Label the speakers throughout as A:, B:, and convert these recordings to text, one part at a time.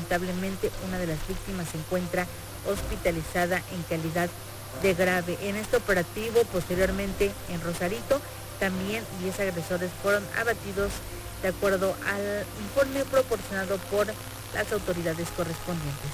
A: lamentablemente una de las víctimas se encuentra hospitalizada en calidad de grave. En este operativo, posteriormente en Rosarito, también 10 agresores fueron abatidos de acuerdo al informe proporcionado por las autoridades correspondientes.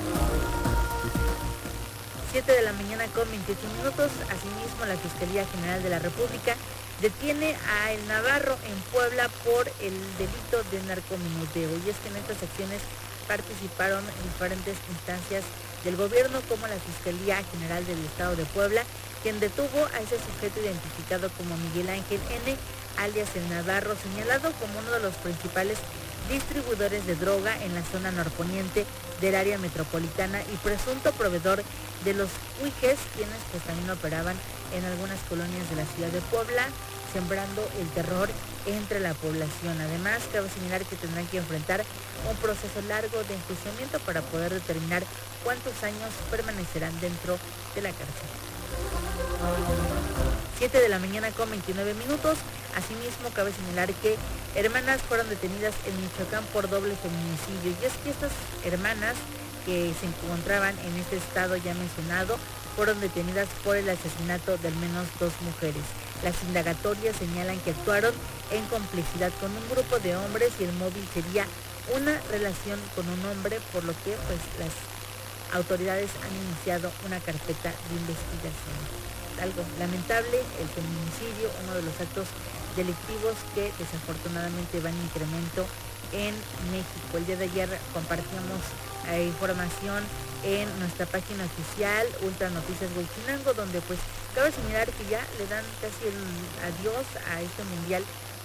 A: 7 de la mañana con 28 minutos. Asimismo, la Fiscalía General de la República detiene a El Navarro en Puebla por el delito de narcomenudeo. Y es que en estas acciones participaron diferentes instancias del gobierno, como la Fiscalía General del Estado de Puebla, quien detuvo a ese sujeto identificado como Miguel Ángel N., alias El Navarro, señalado como uno de los principales distribuidores de droga en la zona norponiente del área metropolitana y presunto proveedor de los huijes, quienes pues también operaban en algunas colonias de la ciudad de Puebla, sembrando el terror entre la población. Además, cabe señalar que tendrán que enfrentar un proceso largo de enjuiciamiento para poder determinar cuántos años permanecerán dentro de la cárcel. 7 de la mañana con 29 minutos. Asimismo, cabe señalar que hermanas fueron detenidas en Michoacán por doble feminicidio. Y es que estas hermanas que se encontraban en este estado ya mencionado fueron detenidas por el asesinato de al menos 2 mujeres. Las indagatorias señalan que actuaron en complicidad con un grupo de hombres y el móvil sería una relación con un hombre, por lo que pues las autoridades han iniciado una carpeta de investigación. Algo lamentable, el feminicidio, uno de los actos delictivos que desafortunadamente van en incremento en México. El día de ayer compartíamos información en nuestra página oficial Ultra Noticias Huachinango, donde pues cabe señalar que ya le dan casi el adiós a este Mundial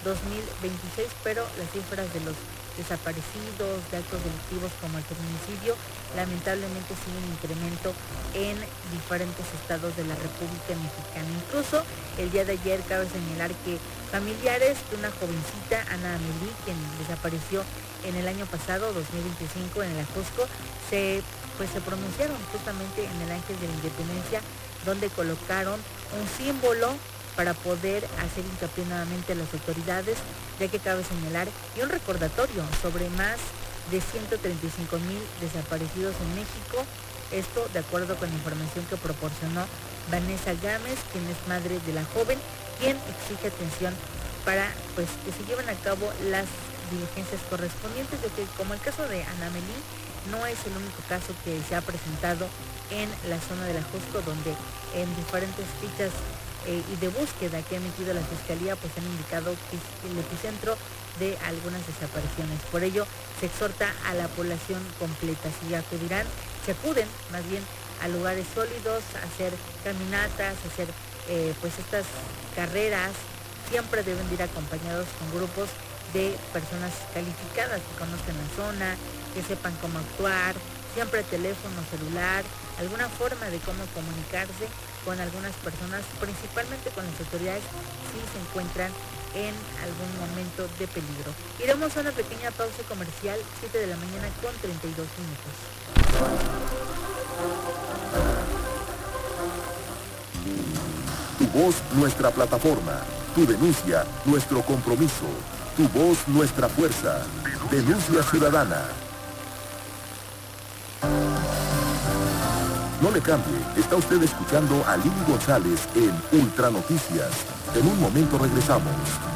A: 2026, pero las cifras de los desaparecidos, de actos delictivos como el feminicidio, lamentablemente siguen en incremento en diferentes estados de la República Mexicana. Incluso el día de ayer cabe señalar que familiares de una jovencita, Ana Amelí, quien desapareció en el año pasado, 2025, en el Ajusco, se pronunciaron justamente en el Ángel de la Independencia, donde colocaron un símbolo para poder hacer hincapié nuevamente a las autoridades, ya que cabe señalar, y un recordatorio sobre más de 135,000 desaparecidos en México. Esto de acuerdo con la información que proporcionó Vanessa Gámez, quien es madre de la joven, quien exige atención para pues que se lleven a cabo las diligencias correspondientes, de que como el caso de Ana Amelí, no es el único caso que se ha presentado en la zona del Ajusco, donde en diferentes fichas y de búsqueda que ha emitido la Fiscalía, pues han indicado que es el epicentro de algunas desapariciones. Por ello, se exhorta a la población completa, se acuden más bien a lugares sólidos, a hacer caminatas, a hacer pues estas carreras. Siempre deben de ir acompañados con grupos de personas calificadas que conozcan la zona, que sepan cómo actuar, siempre teléfono celular, alguna forma de cómo comunicarse con algunas personas, principalmente con las autoridades si se encuentran en algún momento de peligro. Iremos a una pequeña pausa comercial, 7 de la mañana con 32 minutos.
B: Tu voz, nuestra plataforma. Tu denuncia, nuestro compromiso. Tu voz, nuestra fuerza. Denuncia ciudadana. No le cambie, está usted escuchando a Lili González en Ultra Noticias. En un momento regresamos.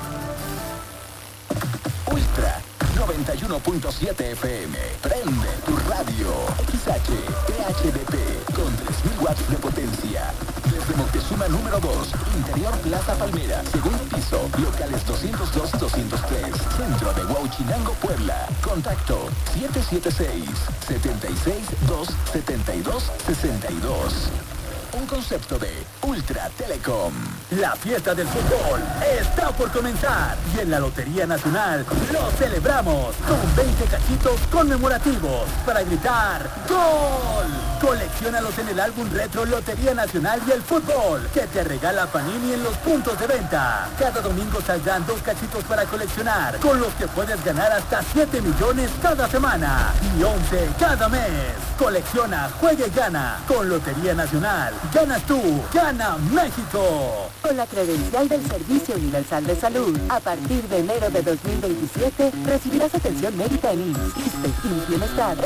C: Ultra 91.7 FM. Prende tu radio. XH, PHDP, con 3.000 watts de potencia. Desde Moctezuma número 2, Interior Plaza Palmera, segundo piso, locales 202-203, centro de Huachinango, Puebla. Contacto 776-272-6262. Un concepto de Ultra Telecom.
D: La fiesta del fútbol está por comenzar y en la Lotería Nacional lo celebramos con 20 cachitos conmemorativos para gritar ¡Gol! Colecciónalos en el álbum retro Lotería Nacional y el Fútbol que te regala Panini en los puntos de venta. Cada domingo saldrán 2 cachitos para coleccionar, con los que puedes ganar hasta 7 millones cada semana y 11 cada mes. Colecciona, juega y gana con Lotería Nacional. Ganas tú, gana México.
E: Con la credencial del Servicio Universal de Salud, a partir de enero de 2027, recibirás atención médica en IMSS, ISSSTE y Bienestar